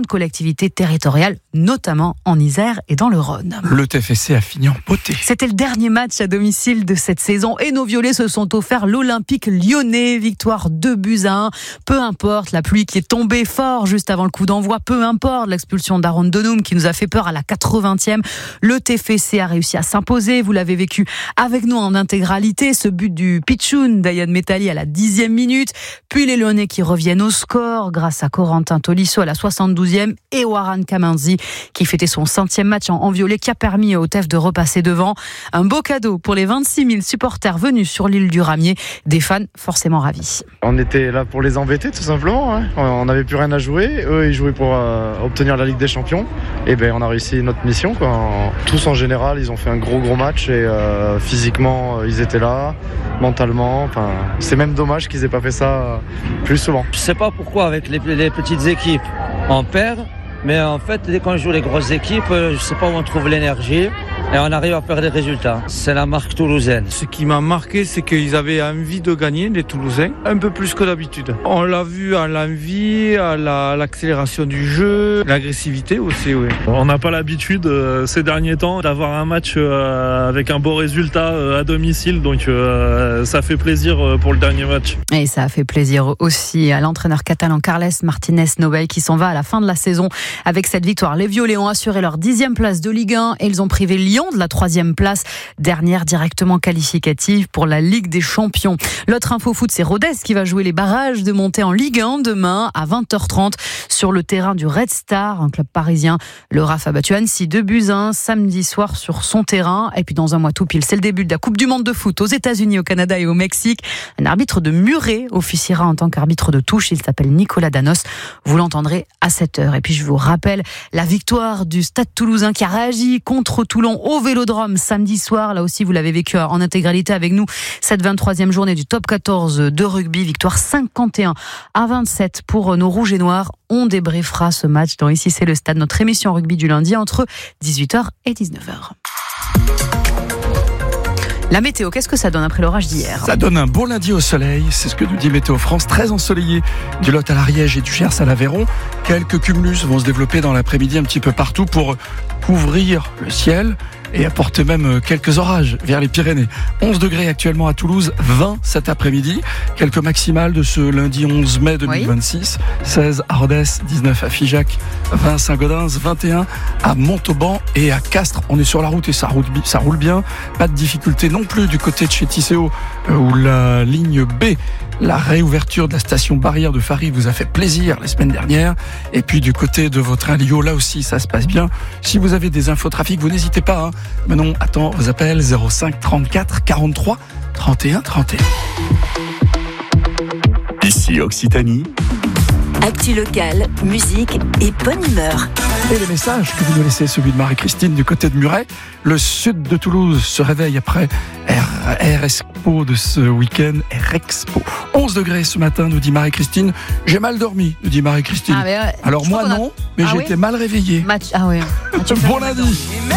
différentes collectivités territoriales, notamment en Isère et dans le Rhône. Le TFC a fini en beauté. C'était le dernier match à domicile de cette saison et nos violets se sont offerts l'Olympique lyonnais. Victoire 2-1. Peu importe la pluie qui est tombée fort juste avant le coup d'envoi, peu importe l'expulsion d'Aaron Donoum qui nous a fait peur à la 80e. Le TFC a réussi à s'imposer. Vous l'avez vécu avec nous en intégralité. Ce but du Pichoun d'Ayad Mettali à la 10e minute. Puis les Lyonnais qui reviennent au score grâce à Corentin Tolisso à la 72e et Warren Kamanzi qui fêtait son 100e match en violet qui a permis au TEF de repasser devant. Un beau cadeau pour les 26 000 supporters venus sur l'île du Ramier. Des fans forcément ravis. On était là pour les embêter tout simplement. On n'avait plus rien à jouer. Eux, ils jouaient pour obtenir la Ligue des Champions. Et on a réussi notre mission, quoi. Tous en général, ils ont fait un gros match et physiquement, ils étaient là, mentalement. C'est même dommage qu'ils aient pas fait ça plus souvent. Je sais pas pourquoi avec les petites équipes, on perd. Mais en fait, dès qu'on joue les grosses équipes, je sais pas où on trouve l'énergie et on arrive à faire des résultats. C'est la marque toulousaine. Ce qui m'a marqué, c'est qu'ils avaient envie de gagner, les Toulousains, un peu plus que d'habitude. On l'a vu à l'envie, à l'accélération du jeu, l'agressivité aussi, oui. On n'a pas l'habitude ces derniers temps d'avoir un match avec un beau résultat à domicile, donc ça fait plaisir pour le dernier match. Et ça a fait plaisir aussi à l'entraîneur catalan Carles Martínez Nobel qui s'en va à la fin de la saison. Avec cette victoire, les Violets ont assuré leur 10e place de Ligue 1 et ils ont privé Lyon de la 3e place, dernière directement qualificative pour la Ligue des Champions. L'autre info foot, c'est Rodez qui va jouer les barrages de montée en Ligue 1 demain à 20h30 sur le terrain du Red Star, un club parisien. Le RAF a battu Annecy 2-1 samedi soir sur son terrain. Et puis dans un mois tout pile, c'est le début de la Coupe du Monde de foot aux États-Unis, au Canada et au Mexique. Un arbitre de Muret officiera en tant qu'arbitre de touche. Il s'appelle Nicolas Danos. Vous l'entendrez à 7h. Et puis je vous rappelle la victoire du Stade Toulousain qui a réagi contre Toulon au Vélodrome samedi soir. Là aussi, vous l'avez vécu en intégralité avec nous. Cette 23e journée du top 14 de rugby. Victoire 51-27 pour nos Rouges et Noirs. On débriefera ce match dans Ici c'est le Stade, notre émission rugby du lundi entre 18h et 19h. La météo, qu'est-ce que ça donne après l'orage d'hier ? Ça donne un bon lundi au soleil, c'est ce que nous dit Météo France, très ensoleillé du Lot à l'Ariège et du Gers à l'Aveyron. Quelques cumulus vont se développer dans l'après-midi un petit peu partout pour couvrir le ciel et apporter même quelques orages vers les Pyrénées. 11 degrés actuellement à Toulouse, 20 cet après-midi. Quelques maximales de ce lundi 11 mai 2026. Oui. 16 à Rodez, 19 à Figeac, 20 à Saint-Gaudens, 21 à Montauban et à Castres. On est sur la route et ça roule bien. Pas de difficulté non plus du côté de chez Tisséo où la ligne B, la réouverture de la station barrière de Fary vous a fait plaisir la semaine dernière. Et puis du côté de votre train Lio, là aussi ça se passe bien. Si vous avez des infos trafic, vous n'hésitez pas. Manon attend vos appels 05 34 43 31 31. Ici Occitanie. Actu locale, musique et bonne humeur. Et les messages que vous nous laissez, celui de Marie-Christine du côté de Muret. Le sud de Toulouse se réveille après Air Expo de ce week-end. Air Expo. 11 degrés ce matin, nous dit Marie-Christine. J'ai mal dormi, nous dit Marie-Christine. Alors moi non, mais j'ai été mal réveillé. Bon lundi.